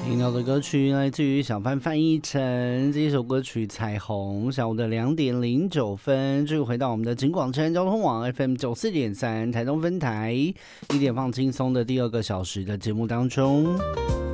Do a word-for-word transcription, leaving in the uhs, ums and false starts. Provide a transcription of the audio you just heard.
听到的歌曲来自于小范范逸臣，这一首歌曲《彩虹》。下午的两点零九分，继续回到我们的警广车交通网 F M 九四点三台东分台，一点放轻松的第二个小时的节目当中。